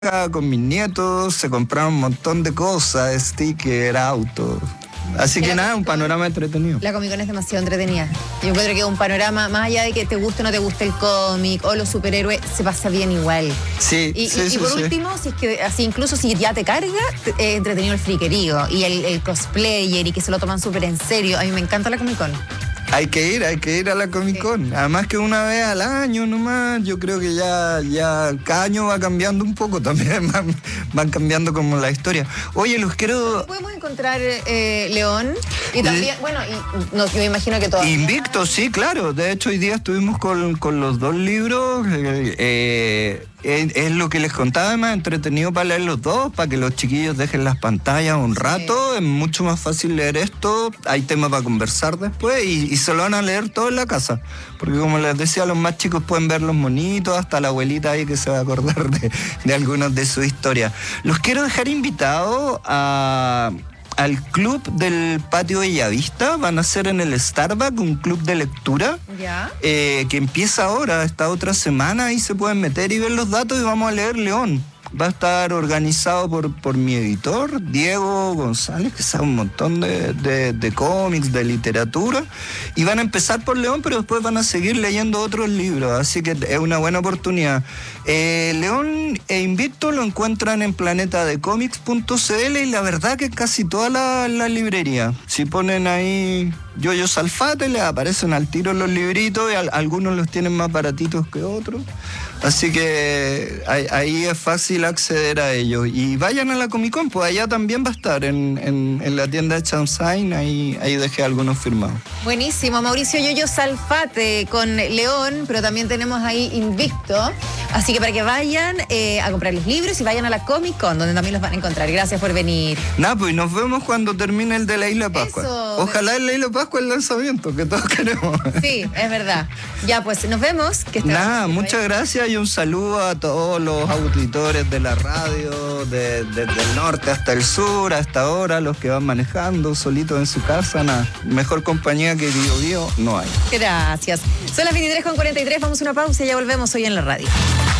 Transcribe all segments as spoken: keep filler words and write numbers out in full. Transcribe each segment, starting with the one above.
con mis nietos, se compraron un montón de cosas, stickers, autos. Así que nada, un panorama entretenido. La Comic Con es demasiado entretenida. Yo encuentro que es un panorama, más allá de que te guste o no te guste el cómic o los superhéroes, se pasa bien igual. Sí, y, sí, y, sí, y por sí. último, si es que así incluso si ya te carga, te, eh, entretenido el friquerío y el, el cosplayer y que se lo toman súper en serio. A mí me encanta la Comic Con. Hay que ir, hay que ir a la Comic Con. Sí. Además que una vez al año nomás, yo creo que ya, ya cada año va cambiando un poco también, van, van cambiando como la historia. Oye, los quiero... ¿Podemos encontrar eh, León? Y también, bueno, y, no, yo me imagino que todavía... Invicto, sí, claro. De hecho, hoy día estuvimos con, con los dos libros. Eh, eh, es, es lo que les contaba, además, entretenido para leer los dos, para que los chiquillos dejen las pantallas un rato. Sí. Es mucho más fácil leer esto. Hay temas para conversar después y, y se lo van a leer todo en la casa. Porque como les decía, los más chicos pueden ver los monitos, hasta la abuelita ahí que se va a acordar de, de algunas de sus historias. Los quiero dejar invitados a... al club del Patio Bellavista. Van a ser en el Starbucks un club de lectura. ¿Ya? Eh, que empieza ahora, esta otra semana. Ahí se pueden meter y ver los datos y vamos a leer León. Va a estar organizado por, por mi editor, Diego González, que sabe un montón de, de, de cómics, de literatura. Y van a empezar por León, pero después van a seguir leyendo otros libros. Así que es una buena oportunidad. Eh, León e Invicto lo encuentran en planeta de cómics punto c l y la verdad que casi toda la, la librería. Si ponen ahí Yoyo Salfate, les aparecen al tiro los libritos y al, algunos los tienen más baratitos que otros. Así que ahí, ahí es fácil acceder a ellos. Y vayan a la Comic Con, pues allá también va a estar en, en, en la tienda de Chamsain, ahí, ahí dejé algunos firmados. Buenísimo, Mauricio Yoyo Salfate con León, pero también tenemos ahí Invicto. Así que para que vayan eh, a comprar los libros y vayan a la Comic Con, donde también los van a encontrar. Gracias por venir. Nada, pues nos vemos cuando termine el de la Isla de Pascua. Eso. Ojalá en la Isla de Pascua el lanzamiento, que todos queremos. Sí, es verdad. Ya, pues nos vemos. Que Nada, muchas gracias y un saludo a todos los auditores de la radio, de, desde el norte hasta el sur, hasta ahora, los que van manejando solitos en su casa. Nada, mejor compañía que Bio Bio no hay. Gracias. Son las veintitrés con cuarenta y tres, vamos a una pausa y ya volvemos hoy en la radio.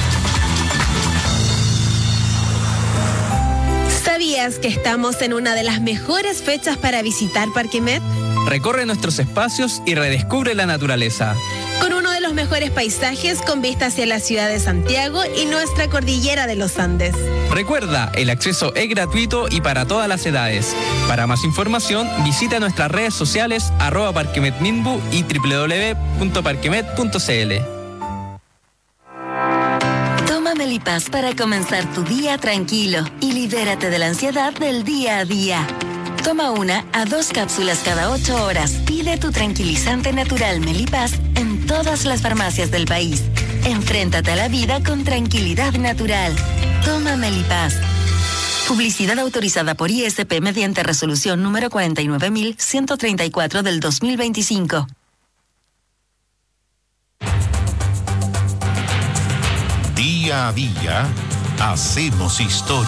¿Sabías que estamos en una de las mejores fechas para visitar Parque Met? Recorre nuestros espacios y redescubre la naturaleza. Con uno de los mejores paisajes con vista hacia la ciudad de Santiago y nuestra cordillera de los Andes. Recuerda, el acceso es gratuito y para todas las edades. Para más información, visita nuestras redes sociales arroba parquemetminbu y doble u doble u doble u punto parquemet punto c l. Toma Melipaz para comenzar tu día tranquilo y libérate de la ansiedad del día a día. Toma una a dos cápsulas cada ocho horas. Pide tu tranquilizante natural Melipaz en todas las farmacias del país. Enfréntate a la vida con tranquilidad natural. Toma Melipaz. Publicidad autorizada por I S P mediante resolución número cuarenta y nueve mil ciento treinta y cuatro del dos mil veinticinco. Día a día, hacemos historia.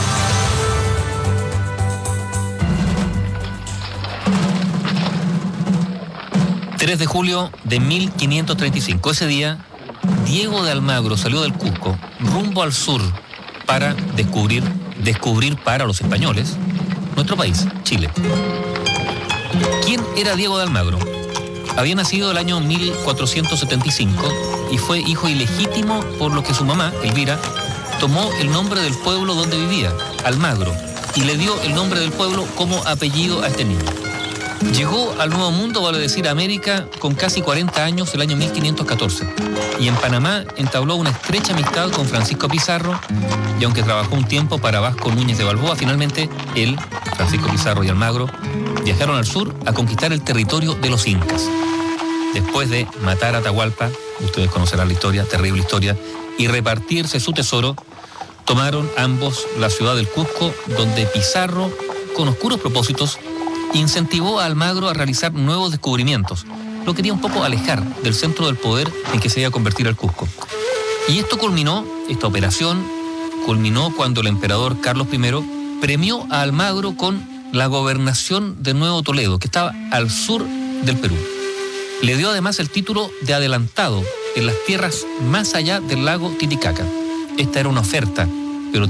tres de julio de mil quinientos treinta y cinco. Ese día, Diego de Almagro salió del Cusco rumbo al sur para descubrir, descubrir para los españoles nuestro país, Chile. ¿Quién era Diego de Almagro? Había nacido el año mil cuatrocientos setenta y cinco y fue hijo ilegítimo, por lo que su mamá, Elvira, tomó el nombre del pueblo donde vivía, Almagro, y le dio el nombre del pueblo como apellido a este niño. Llegó al Nuevo Mundo, vale decir a América, con casi cuarenta años el año mil quinientos catorce. Y en Panamá entabló una estrecha amistad con Francisco Pizarro, y aunque trabajó un tiempo para Vasco Núñez de Balboa, finalmente él, Francisco Pizarro y Almagro, viajaron al sur a conquistar el territorio de los incas. Después de matar a Atahualpa, ustedes conocerán la historia, terrible historia, y repartirse su tesoro, tomaron ambos la ciudad del Cusco, donde Pizarro, con oscuros propósitos, incentivó a Almagro a realizar nuevos descubrimientos. Lo quería un poco alejar del centro del poder en que se iba a convertir el Cusco. Y esto culminó, esta operación, culminó cuando el emperador Carlos primero premió a Almagro con la gobernación de Nuevo Toledo, que estaba al sur del Perú. Le dio además el título de adelantado en las tierras más allá del lago Titicaca. Esta era una oferta